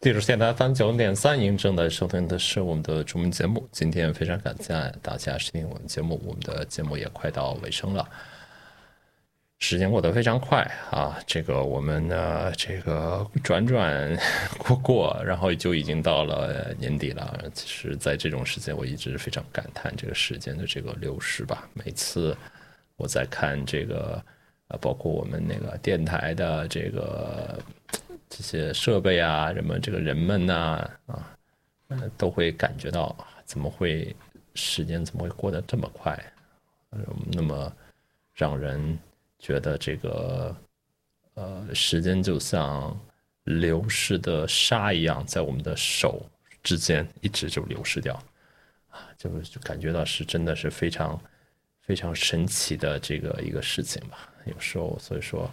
地址电台39.3，您正在收听的是我们的中文节目。今天非常感谢大家收听我们节目，我们的节目也快到尾声了，时间过得非常快啊！我们呢，转过，然后就已经到了年底了。其实，在这种时间，我一直非常感叹这个时间的这个流逝吧。每次我在看包括我们那个电台的这些设备啊，人们呐都会感觉到时间怎么会过得这么快，那么让人觉得时间就像流逝的沙一样，在我们的手之间一直就流失掉就感觉到真的是非常非常神奇的一个事情吧。有时候，所以说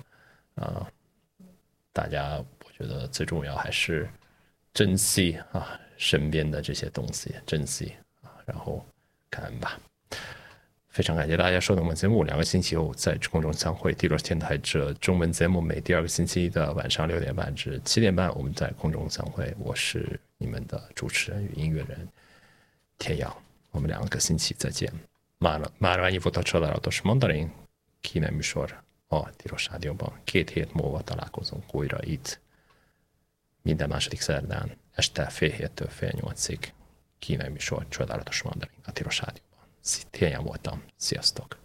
大家我觉得最重要还是珍惜身边的这些东西，珍惜然后感恩吧。非常感谢大家收听我们节目，2个星期后在空中相会。地罗电台这中文节目每第2个星期的晚上6点半至7点半，我们在空中相会。我是你们的主持人与音乐人天阳，我们2个星期再见。Már annyi volt a csodálatos mandarin, kínai műsor a Tilos Rádióban. 2 hét múlva találkozunk újra itt. Minden második szerdán, este fél 7-től fél 8-ig. Kínai műsor, csodálatos mandarin a Tilos Rádióban. Tényleg voltam. Sziasztok!